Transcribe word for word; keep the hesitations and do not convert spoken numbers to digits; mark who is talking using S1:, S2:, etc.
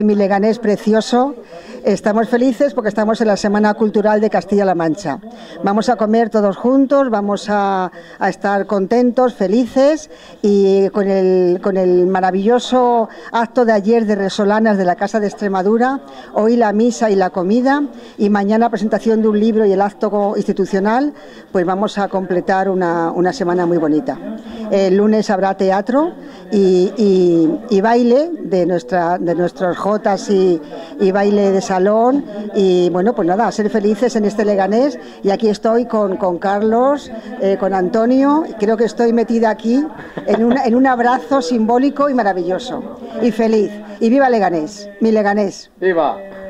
S1: Mi Leganés precioso, estamos felices porque estamos en la Semana Cultural de Castilla-La Mancha. Vamos a comer todos juntos, vamos a, a estar contentos, felices y con el, con el maravilloso acto de ayer de Resolanas de la Casa de Extremadura, hoy la misa y la comida y mañana presentación de un libro y el acto institucional, pues vamos a completar una, una semana muy bonita. El lunes habrá teatro y, y, y baile de, nuestra, de nuestros jotas y, y baile de salón y bueno, pues nada, a ser felices en este Leganés y aquí estoy con, con Carlos, eh, con Antonio, creo que estoy metida aquí en, una, en un abrazo simbólico y maravilloso y feliz. Y viva Leganés, mi Leganés.
S2: ¡Viva!